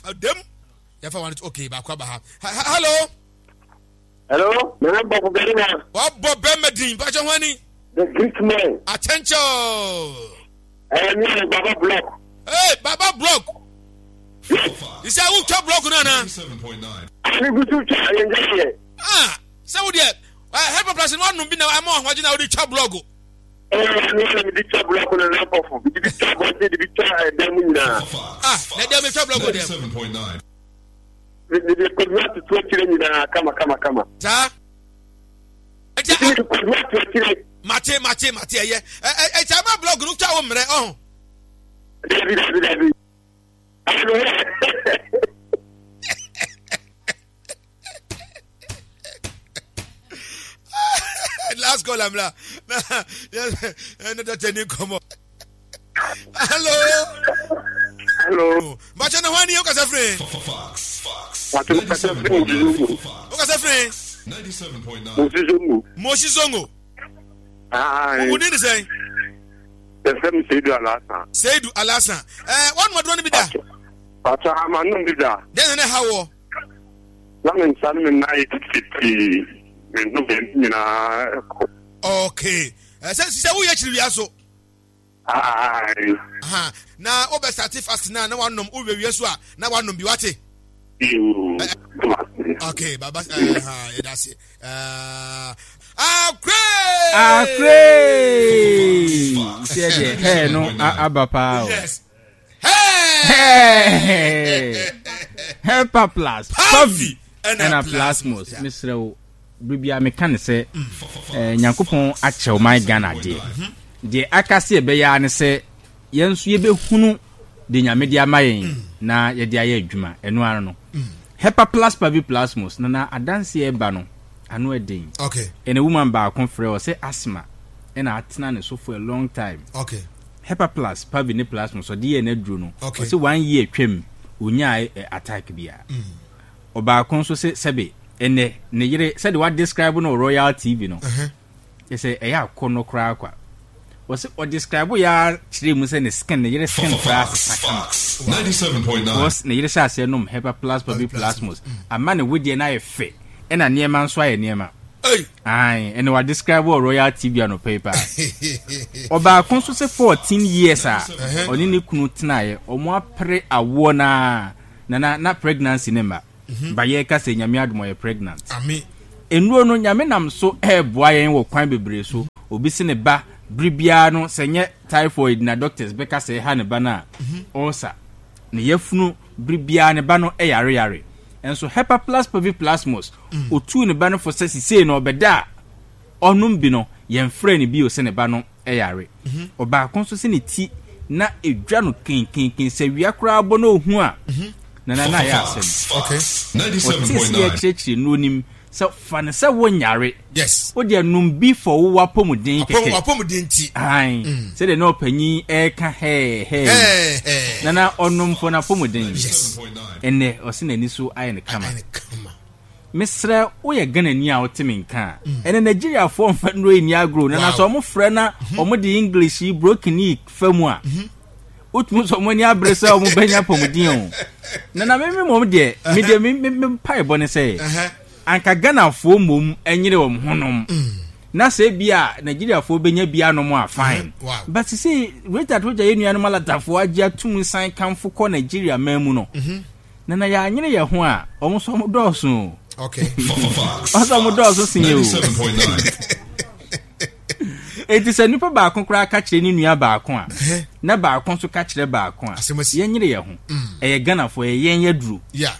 dem ya fa one okay ba kwa ba ha hello nana Bob Berina Bob Bermedin ba jwani the Greek man attention Baba Block hey Baba Block you say who chop block na 7.9 ani gutu cha yenje say wo there help plus no no bi na am ho na wo di chop block ni di chop block na na pofo di chop block di chop dem na na dem chop block dem 7.9 the kodwatu tuachire ni na kama ta mate ye chama blog no cha wo mre David last call amla no that any come hello Bachana wani yoka sa friend Fox Fox yoka friend 97.9 Moshi Zongo who did say the same Seidu Alasan one more one be da Pata amanu bi da then how Lamen salmen na 50 no na okay say who actually aso na obe start fast na wanom uwe so a na wanom bi wate okay baba that's it hey no abapa yes hey Plus Pavi and a Plasmos Mr. Bibia mekane se Nyankopon achew my Ghana de akase be ya ne se yenso ye be hunu de nyame de amayen na ye de aye adwuma eno ano no Hepa Plus Pavi Plasmos na adanse e ba no ano eden okay and a woman ba konfre o se asthma and atena ne so for a long time okay Hepa Plus Pavi ne Plasmos so de na duro no okay. so 1 year twem onya attack bia oba kon so se sebe ene ne yire said what describe no Royal TV no you say eya kono kra kwa was o describe ya chire mu se ne skin ne yire skin class 97.9 was ne yire sha se no Hepa Plus Pavi Plasmos ama ne wodi na ye fe ena niema nso aye niema ai ene wa describe Royal TV no paper oba kon so se 14 years oni ne kunu tenaye omo apre awo na pregnancy number ba ye ka se nyame admo ye pregnant amen enuro no nyame nam so eboa yen wo kwan bebre so obi se ne ba bribia no senye typhoid na doctors beka se ha ne ba na osa ne yefunu bribia ne ba no yare enso Hepa Plus Pavi Plasmos otu ne ba no for sesise no obeda onum bi no yen frɛ ne bi o se ne ba no yare oba kon so se ne ti na edwa no kinkin se wia kra bo no hu a na ya asem okay 97.9 no nim so fan se wonyare yes o de num bi for wo apomuden keke apomuden ti ai se de no panyi e ka he na onum fo na apomuden yes ene o se na ni so aye ne kama Mr. Oye Ghana ni a otimi nka ene Nigeria fo mfa no eni agro na so mo frɛ na omo de English broken famu a utmu so mo ni abrese omo banya pomudin o na me mom de me pai bone say anka Ghana fo mom enyere wo honom na se bia Nigeria fo benya bia no mo a fine but see wait at woja ye nuanu malatafo agya tum san kamfo ko Nigeria mamu no na ya anyere ye ho a omo so mo doso okay oso mo doso sinye o 97.9 It is a nipa ba kon kra ka kire ni nua ba kon a na ba kon so ka kire ba kon a ye nyere ye ho e Ghana fo ye yen duru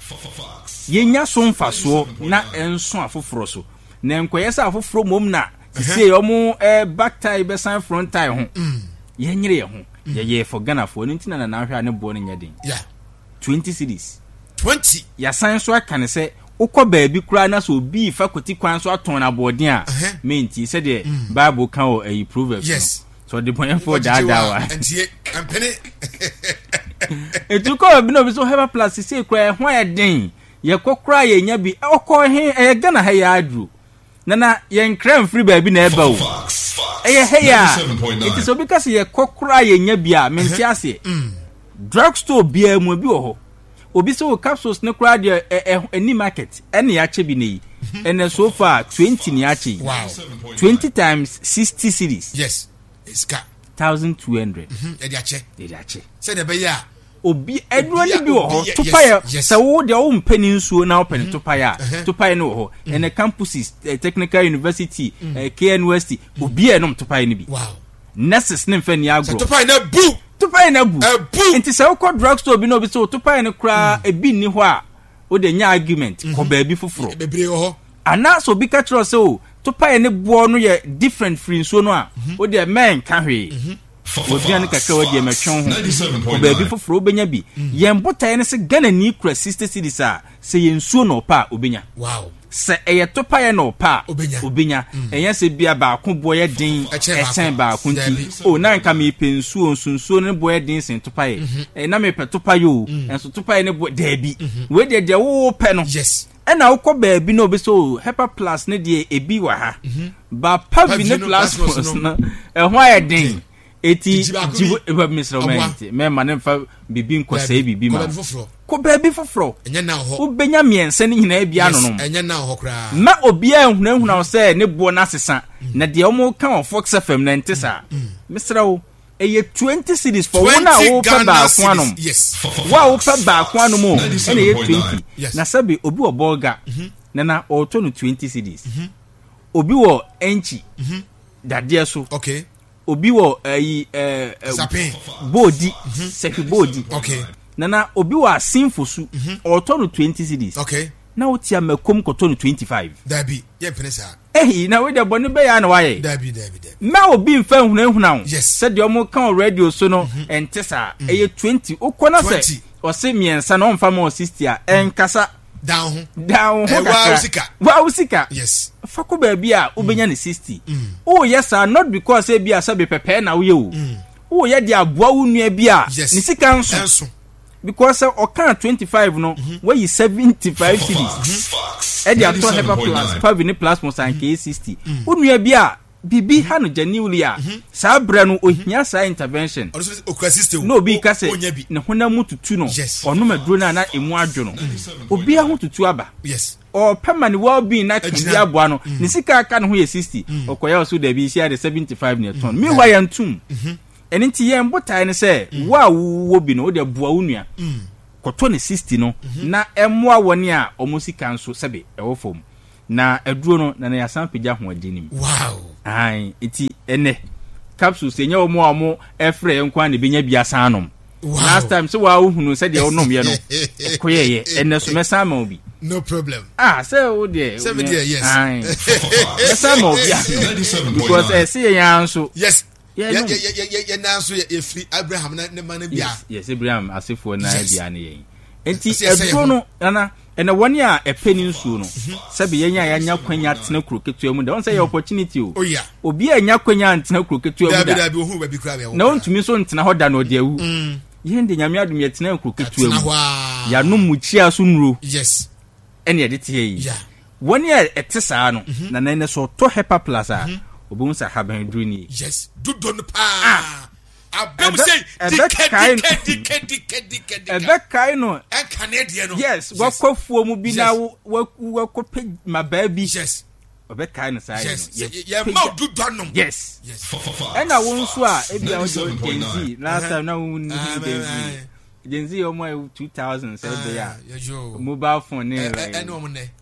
ye nya so mfaso na enso afoforo so na enkoye sa afoforo mom na sie omo back tie be san front tie ho ye nyere ye ho ye for Ghana fo ni ntina na hwa ne bo ne nyeden 20 cities 20 ya san so aka ne se ukọ baabi kura na so bi fa koti kwan so aton na body a menti se de Bible kan o Proverbs yes so the point for that wa antie ampene etuko bi no bi so Hepa Plus se kura ho ya den ye kokura ye nya bi okọ he Ghana ha ya adru na ye nkram free baabi na eba o he ya it is so because ye kokura ye nya bi a menti ase drugstore bia mu bi wo ho obi so capsules ne kura de any market ene ya che bi nei and so far 20 ni achi. Wow. 20 times 60 series. Yes. It's got 1200. Edi ache. Say the be ya. Obi edwani bi wo ho topaya se wo de wo mpani nsuo na wo pene topaya no ho and the campuses technical university KNUST obi enom topaya ni bi. Wow. Nurses ne mfa ni agro. Topaya na bu. Topaya na bu. Enti se wo drugstore bi no bi so topaya ne kra ebi ni ho a wo de nya argument ko baabi foforo. Bebre ho. Ana so bi ka tro se o topaya ne bo no ye different free nsuo no a wo de men ka hwe. Obiane kakra wadi emetwon ho baabi foforo obenya bi yen botae ne se Ghana ni kura 60 cedis a se yensuo no pa obenya. Wow. Se eye topaye no pa obenya eyen se bia ba ko boye din esen ba ko nti o na nka me pensuo nsunsuo ne boye din sen topaye na me pe topaye o enso topaye ne bo dabi we de wo pe no. Yes. Ena ukọ baabi no be so Hepa Plus ne de ebi wa ha ba pavi ne plus na ho ayedin eti jibo eba misromenti me manemfa bibi nkose bibi ma ko baabi foforo enye na ho ubenya miense ne nyina bia no no enye na ho kra ma obia ehunahuna se ne bo na sesa na de omo kan of Fox FM na ntesa misrawo eye 20 cedis for one wo pa ba ko anom. Yes. Wa wo pa ba ko anom o ene ye 20 na sabe obi wo bolga na o to no 20 cedis obi wo enchi dade so. Okay. Obi wo bodi sefi bodi. Okay. Nana obi wo asinfosu o to no 20 cedis. Okay. Na o tia makom ko to no 25. Dabi ye penesa. Na we de boni be ya na waye. Dabi. Ma obi mfa hunahuna. Yes. Said your mo kan radio so no entesa eye 20 okona se o se miensa na mfa mo 60 a enkasa down wa usika. Yes. Fako baabi a obenya ne 60. Oh yes sir, not because e bia sabe pepe na wo ye o. Oh ye de aboa wo nua bia ne sika nso. Because o kan 25 no where you 75 cedis. E de ato Hepa Plus, Pavi ne plus mo sanke 60. Wo nua bia bibi ha no genuinely a sa bra no ohia sa intervention no bi ka se ne hona mututu no ono maduro na emu adwo no obi a hututu aba. Yes. O permanent well being na kidi aboa no ne sika aka no ho ye 60 okoya so da bi sia de 75 ne ton me hwa yantum eni nti ye mbotae ne se wa wo bi no de boa unua koto ne 60 no na emoa woni a omo sika nso sebe ewo fom na aduro no na ya san pija ho adinim. Wow. Ai iti ene capsules enye omo efre enkwa ne benya biasa anom. Wow. Last time so wa hunu se de onom ye no koyeye ene so mesa ma obi. No problem. Say o de. 70 yes. Ai. Mesa ma obi. Because say yan so. Yes. Yeah, now so you free Abraham na man bia. Yes, Abraham asifo na bia na yen. Enti edro no na ena woni a epeni nsuo no sabe yenya yanya kwanya tena kroketu mu da won say opportunity o. Oh yeah. Obi anya kwanya tena kroketu mu da. Dabi ohun ba bi kra be. Na ontumi so ntena ho da na odi awu. Yende nyame adum ye tena kroketu mu. Ya no muchia so nuro. Yes. Ene ye de tie yi. Yeah. Woni a etesa no na na so to Hepa Plus a obi sa haban dru ni. Yes. Do don pa. Abem say dike. Ebe kai no. En Canadian no. Yes, wakofuo mu bi na wakope mababi. Yes. Ebe kai no sai. Yes. Ye ma do don no. Yes. And I won so a e bia o Gen last time na won Gen Z o mo 2000 say be ya. Mobile phone ne like. En o mo ne.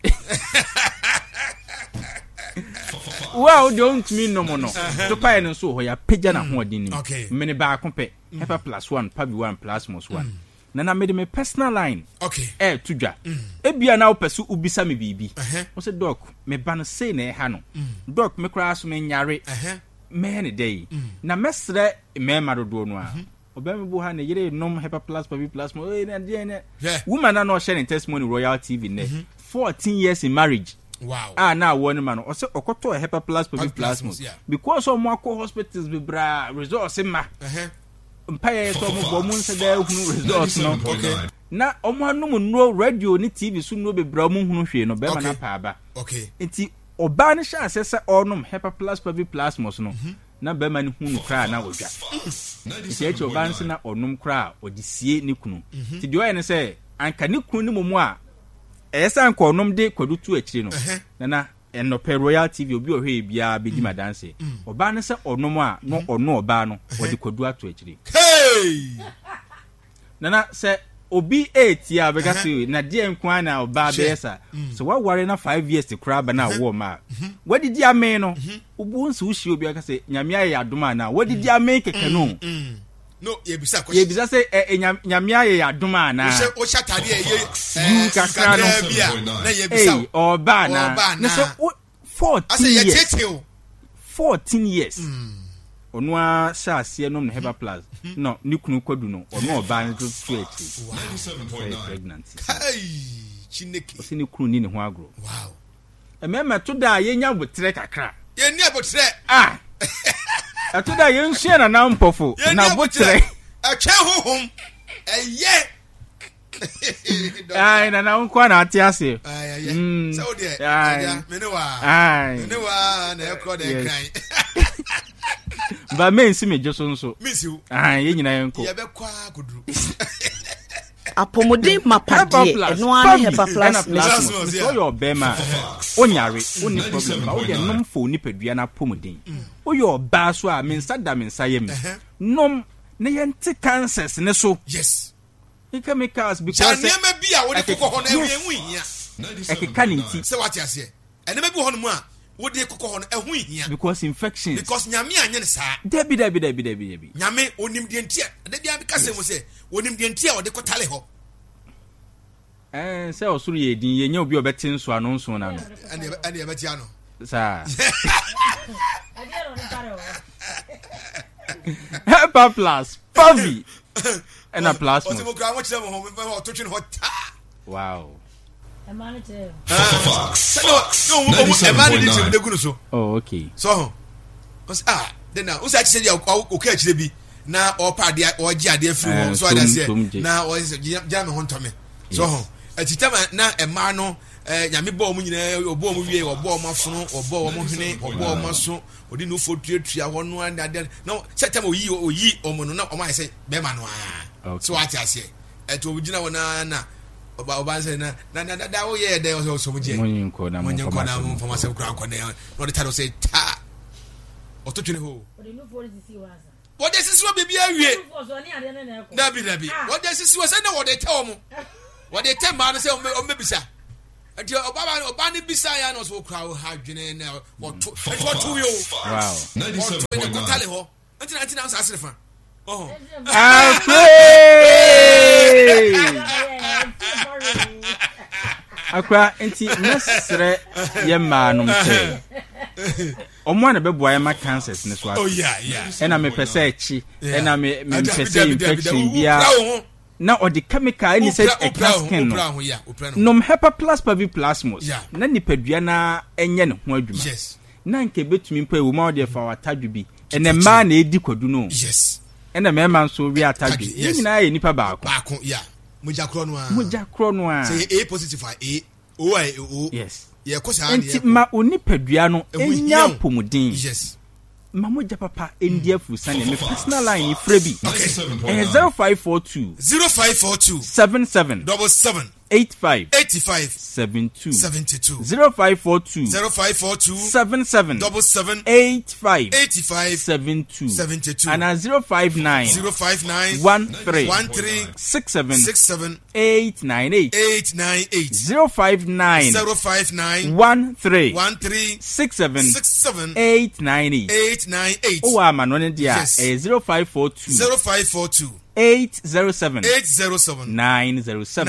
Well, don't mean no more. To pay no so ya pagya na ho odin ni. Mene ba kompe. Hepa Plus 1, Pavi 1 plus minus 1. Na made me personal line. Okay. Tudwa. Ebia na opesu ubisa me bibi. O se doc, me ba no say na ha no. Doc me kra so me nyare. Me ne day. Na mesre me madodo no a. Obame bu ha na yire nom Hepa Plus Pavi plus mo. Na dey na. Woman na no share testimony Royal TV ne. 14 years in marriage. Wow. Na one man o se okoto Hepa Plus Pavi plus yeah. Because of more hospitals be bra resource ma. Mpaye so mo bo mun se da hunu resource no. Okay. Na omo anum no radio ni TV so no be bra mun hunu hwe no be na pa aba. Okay. Enti oba ne sha asese onum Hepa Plus Pavi plus no. Na be man hunu kra na wodwa. Enti eche oba nse na onum kra odisie ni kunu. Ti de oye ne se anka ne kunu ne momu a ɛyɛ nka ɔnom de kwadutu akyiri no nana ɛnɔpɛ Royal TV obi ohwe bia bedi madanse ɔba ne sɛ ɔnom a no ɔno ɔba no wɔde kwadu ato akyiri nana sɛ obi 8 ya bega se na die nkwa na ɔba bɛyɛ sa so wa ware na 5 years kra ba na wo ma wadidi ame no obu nso wo hye obi aka se nyame aye adoma na wadidi ame keke no no yebisa se nyame aye adoma na o shatade ye kakra no na yebisa ɔba na se 14 years onu a sha asie nom na Heba Plus no ni kunu kwadu no onu oba no to echi 97.9 pregnant chineke o se ni kunu ni ne ho agro wow emema to da yenya botre kakra ye ni abotre to da yen hye na mpofo na botre atwe hohom eye ai na nkwa na ate ase so de menewa na ekro de kran ba mensi me joso nso misiu ye nyina yenko ye be kwa kuduru apomode mapade eno ane Heba Plus so your bema onyare oni problem ba wo de nom fo ni padua na apomode wo your ba so a mensa da mensa yem nom ne yente cancers ne so yes chemicals because janema bia wo de kokko ho na ehu hia ekeka ni nti se wati ase enema bi ho no mu a wo de kokko ho no ehu hia because infections because nyame anye ne saa debi nyame onim de ntia de bia bi kase mo se onim de ntia wo de kotale ho se osuru ye din ye nya obi obeti nso ano nso na no ane ye beti ano sa Heba Plus Pavi and a plus wow oh okay so then now usa chise dia okay chire bi na opa dia oji ade free ho so ada se na o jam ho ntome so ho atitama na ema no nyame bo mu nyina obo mu wie obo mu afono obo mu hene obo mu so odi no fotuatua ho no ande no setam oyi omo no na omo ayi se be ma no so ati ase eto obugina wona na oba se na da wo ye de so mu je monyenko na mo fama se kura ko no de tado se ta ototwene ho odi no for sisi waza wode sisi wa bibia wie dabi wode sisi wa se na wode te omo wode te ma no se o mebisa ati oba ni bisa ya no so kura ha dwene na oto yo wow 97.9 ho antina sa asrefa akwa enti mesre ye manum se omo na beboa ye ma cancers ne so oh yeah ena me pese echi ena me pese infection bia na odi chemical ni se skin no Heba Plus Pavi Plasmos na nipadua na enye ne ho adwuma yes na nke betumi mpa ewu ma odi fa watadwu bi ene ma na edi kwadu no yes ena mema nso wi atadwu ni nyina ye nipa baako yeah moja kro no a say A positive A O I O yes ye ko sa enti ma onipadua no enya pomudin yes ma moja papa endia fusane me personal line frebi 0542 77 85 72 0542 77 85 72 and 059 13 67 898 059 13 67 898 oh ama no ne dia 0542 807 907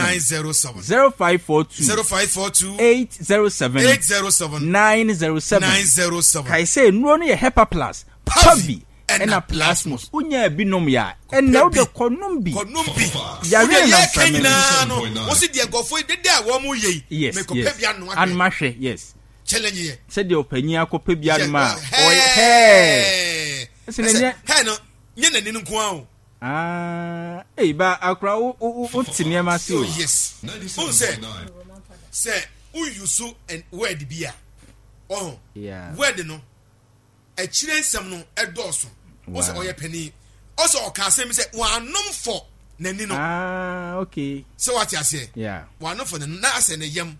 0542 807 907 kai say no no ye Heba Plus Pavi ena Plasmos unya binom ya ena de konum bi ya re na famina no wo si de gofo de a wo mu ye me ko pe bia no an mahwe yes challenge ye se de opanyi akope bia no ma he no nye na ninu ko an ba akra o tinia ma si o yes say who you so and word bia yeah word no a chire nsem no edoso wo se oye pani also o ka say me say wanom for n'ani no okay so what you say yeah one for the na ase ne yam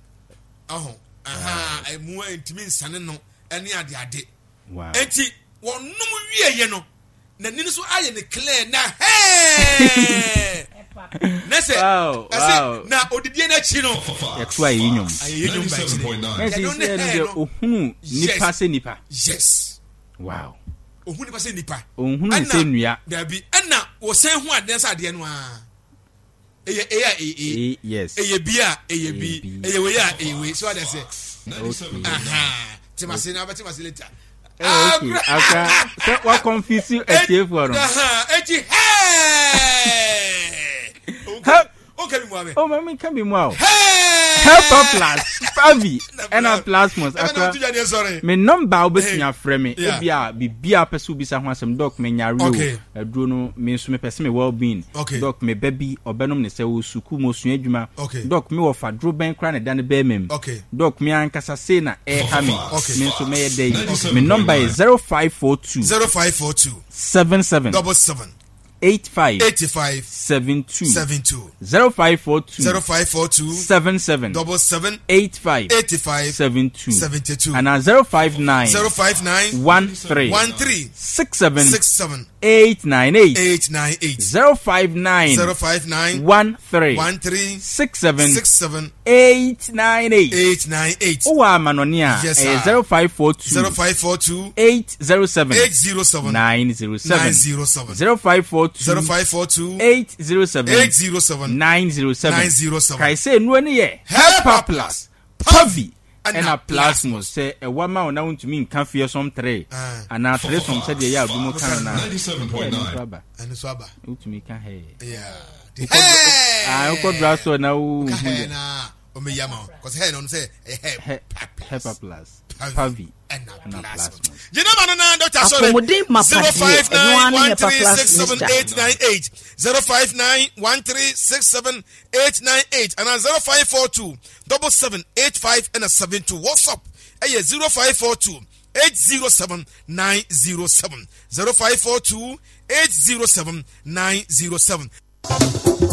emu ntimi nsane no ene ade wow enti wonnom wieye no n'ani no so aye ne clear na hey nese na odidie na chi no yakwa yinyom ayenyom ba chi nese ohunu nipa se nipa yes wow ohunu nipa se nipa ohunu se nua dabi ana wo sen ho ade nsa ade no a yes bia bi we we so ade say timase na betimase later okay aka so what confuse you etief for no eti okay mi mo oh mama can be mo help plus Pavi and a plasmos aka me number obesua frɛ me ebia bibia pɛso bisa ho asɛm doc me nyare o aduro no me nso me pɛse me well being doc me baby obenom ne sɛ wo suku mo sua adwuma doc me wo fa duro ben kra ne dan be mem doc me ankasa say na ha me me nso me yɛ me number is 0542 77 85 72 0542 77 85 72 and 059 13 67 898 059 13 67 898 Owa manonia 0542 807 907 0542 807 907 kai say no ne ye help plus Pavi and a plasmos say a woman na untumi nka fie som 3 ana 3 som say de ya abumo kan na 97.9 and so aba untumi ka he yeah ko draso na u na o me yama cause he no say help plus Pavi and a plasmos you know man na Dr. Sorry 059136789805913678980 and 0542 7785 and a 72 WhatsApp 0542 807 907 0542 807 907